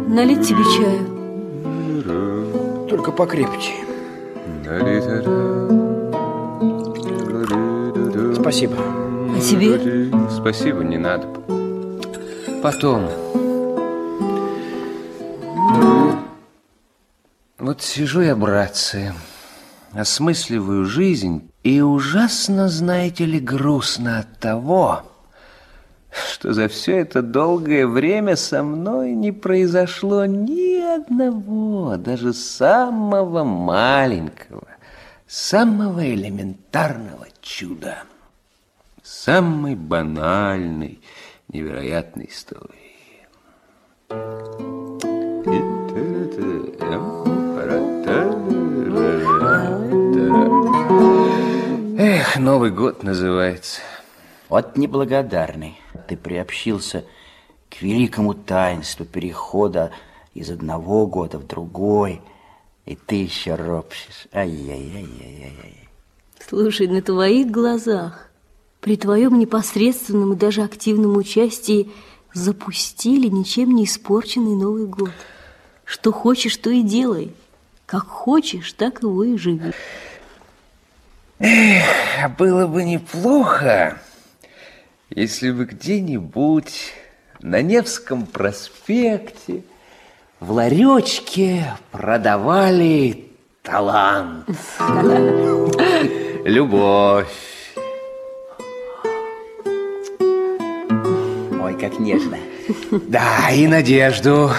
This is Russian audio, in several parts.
налить тебе чаю? Только покрепче. Спасибо. А тебе? Спасибо, не надо. Потом. Вот сижу я, братцы, осмысливаю жизнь, и ужасно, знаете ли, грустно от того, что за все это долгое время со мной не произошло ни одного, даже самого маленького, самого элементарного чуда. Самой банальной, невероятной истории. Эх, Новый год называется. Вот неблагодарный. Ты приобщился к великому таинству перехода из одного года в другой, и ты еще ропщешь. Ай-яй-яй-яй-яй. Слушай, на твоих глазах, при твоем непосредственном и даже активном участии запустили ничем не испорченный Новый год. Что хочешь, то и делай. Как хочешь, так его и живи. Эх, было бы неплохо, если бы где-нибудь на Невском проспекте в ларечке продавали талант, любовь. Ой, как нежно. Да, и надежду.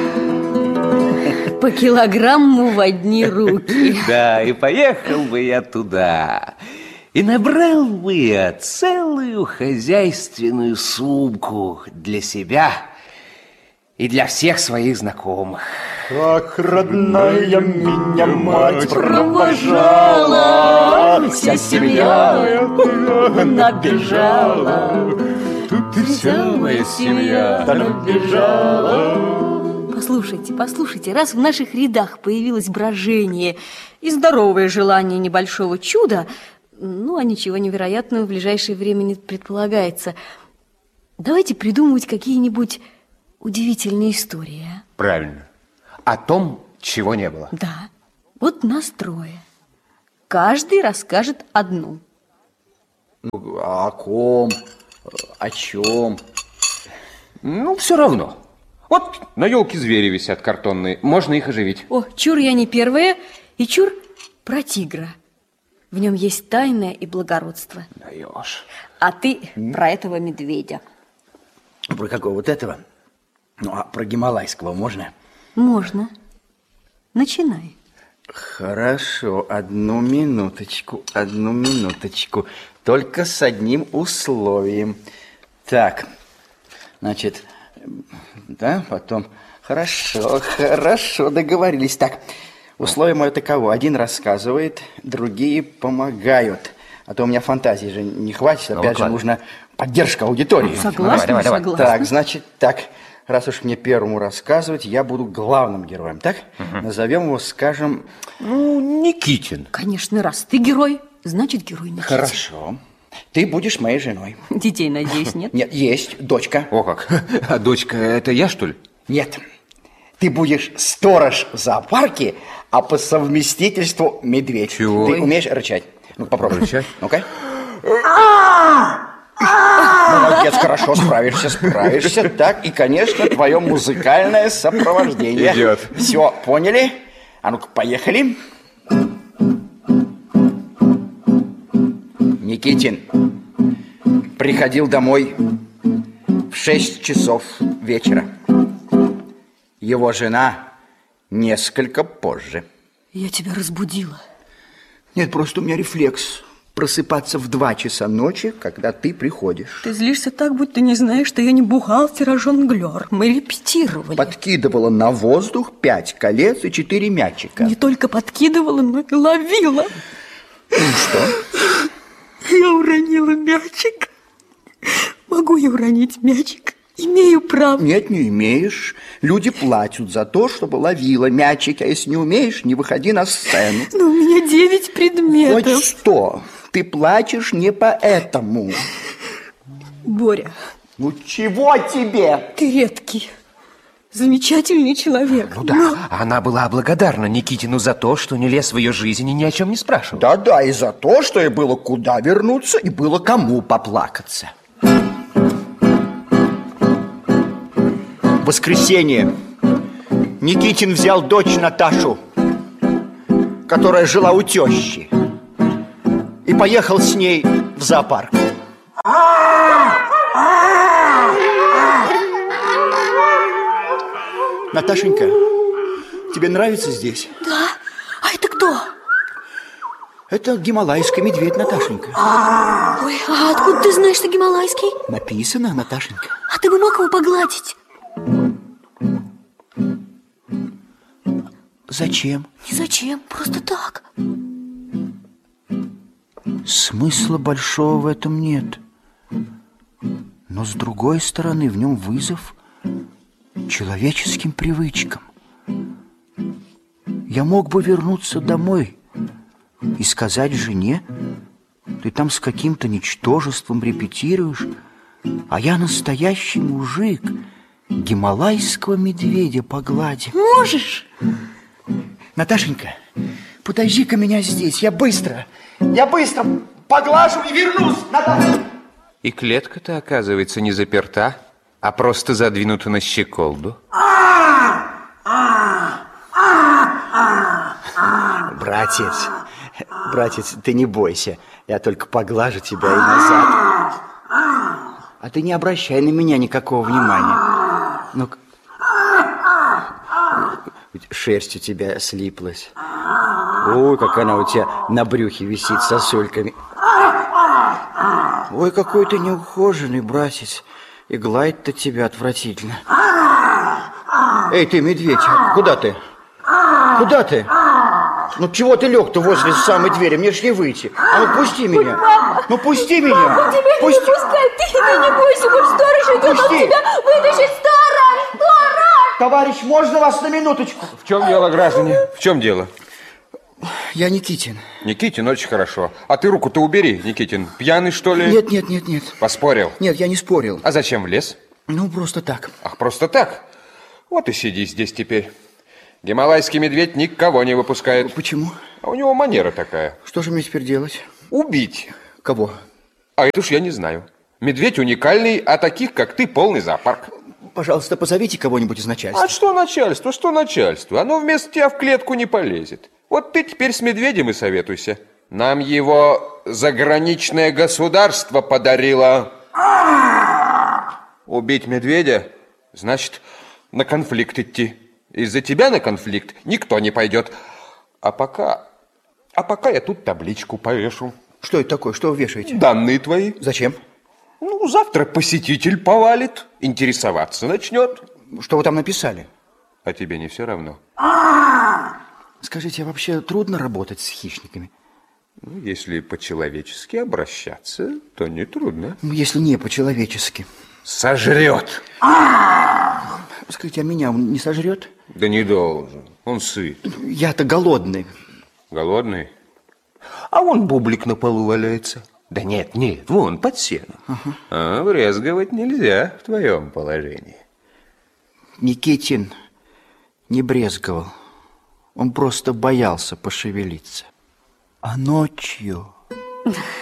По килограмму в одни руки. Да, и поехал бы я туда. И набрал бы я целую хозяйственную сумку для себя и для всех своих знакомых. Как родная меня мать провожала, вся семья набежала. Тут и вся моя семья набежала. Послушайте, раз в наших рядах появилось брожение и здоровое желание небольшого чуда, ну, а ничего невероятного в ближайшее время не предполагается, давайте придумывать какие-нибудь удивительные истории, а? Правильно. О том, чего не было. Да. Вот нас трое. Каждый расскажет одну. Ну, о ком? О чем? Ну, все равно. Вот на елке звери висят картонные. Можно их оживить. О, чур я не первая, и чур про тигра. В нем есть тайное и благородство. Даешь. А ты про этого медведя. Про какого вот этого? Ну, а про гималайского можно? Можно. Начинай. Хорошо, одну минуточку. Только с одним условием. Так, значит, да, потом... Хорошо, договорились. Так, условие мое таково. Один рассказывает, другие помогают. А то у меня фантазии же не хватит. Опять же, нужна поддержка аудитории. Согласна. Так, значит, так... Раз уж мне первому рассказывать, я буду главным героем, так? Назовем его, скажем... Ну, Никитин. Конечно, раз ты герой, значит, герой Никитин. Хорошо. Ты будешь моей женой. Детей, надеюсь, нет? Нет, есть дочка. О как. А дочка, это я, что ли? Нет. Ты будешь сторож в зоопарке, а по совместительству медведь. Чего? Ты умеешь рычать? Ну, попробуй. Рычать? Ну-ка. Молодец, хорошо, справишься. Так, и, конечно, твое музыкальное сопровождение. Идет. Все, поняли? А ну-ка, поехали. Никитин приходил домой в 6 часов вечера. Его жена несколько позже. Я тебя разбудила. Нет, просто у меня рефлекс. Просыпаться в 2 часа ночи, когда ты приходишь. Ты злишься так, будто не знаешь, что я не бухгалтер, а жонглер. Мы репетировали. Подкидывала на воздух 5 колец и 4 мячика. Не только подкидывала, но и ловила. Ну что? Я уронила мячик. Могу я уронить мячик? Имею право. Нет, не имеешь. Люди платят за то, чтобы ловила мячики. А если не умеешь, не выходи на сцену. Но у меня 9 предметов. Хоть что. Ты плачешь не поэтому. Боря. Ну чего тебе? Ты редкий. замечательный человек. Ну да, она была благодарна Никитину за то, что не лез в ее жизнь и ни о чем не спрашивал. Да-да, и за то, что ей было куда вернуться, и было кому поплакаться. В воскресенье Никитин взял дочь Наташу, которая жила у тещи, и поехал с ней в зоопарк. Наташенька, тебе нравится здесь? Да? А это кто? Это гималайский медведь, Наташенька. Ой, а откуда ты знаешь, что гималайский? Написано, Наташенька. А ты бы мог его погладить? Зачем? Не зачем, просто так. Смысла большого в этом нет. Но с другой стороны, в нем вызов человеческим привычкам. Я мог бы вернуться домой и сказать жене: ты там с каким-то ничтожеством репетируешь, а я настоящий мужик, гималайского медведя погладим. Можешь? Наташенька, подожди-ка меня здесь, я быстро поглажу и вернусь, Наташа. И клетка-то, оказывается, не заперта, а просто задвинута на щеколду. Братец, ты не бойся, я только поглажу тебя и назад. А ты не обращай на меня никакого внимания. Ну-ка. Шерсть у тебя слиплась. Ой, как она у тебя на брюхе висит сосульками. Ой, какой ты неухоженный, братец. И гладить-то тебя отвратительно. Эй, ты, медведь, куда ты? Куда ты? Ну, чего ты лег-то возле самой двери? Мне ж не выйти. А ну, пусти меня. Ну, пусти меня. Папа, тебя не пускай, ты не бойся, вот сторож идет, он тебя вытащит. Сторож! Товарищ, можно вас на минуточку? В чем дело, граждане? В чем дело? Я Никитин. Никитин, очень хорошо. А ты руку-то убери, Никитин. Пьяный, что ли? Нет. Поспорил? Нет, я не спорил. А зачем влез? Ну, просто так. Ах, просто так? Вот и сиди здесь теперь. Гималайский медведь никого не выпускает. Почему? А у него манера такая. Что же мне теперь делать? Убить. Кого? А это уж я не знаю. Медведь уникальный, а таких, как ты, полный зоопарк. Пожалуйста, позовите кого-нибудь из начальства. А что начальство, что начальство? Оно вместо тебя в клетку не полезет. Вот ты теперь с медведем и советуйся. Нам его заграничное государство подарило. Убить медведя, значит, на конфликт идти. Из-за тебя на конфликт никто не пойдет. А пока я тут табличку повешу. Что это такое? Что вы вешаете? Данные твои. Зачем? Ну, завтра посетитель повалит, интересоваться начнет. Что вы там написали? А тебе не все равно? Скажите, а вообще трудно работать с хищниками? Ну, если по-человечески обращаться, то нетрудно. Ну, если не по-человечески. Сожрет. Скажите, а меня он не сожрет? Да не должен, он сыт. Я-то голодный. Голодный? А вон бублик на полу валяется. Да нет, вон под сеном. А брезговать нельзя в твоем положении. Никитин не брезговал. Он просто боялся пошевелиться. А ночью...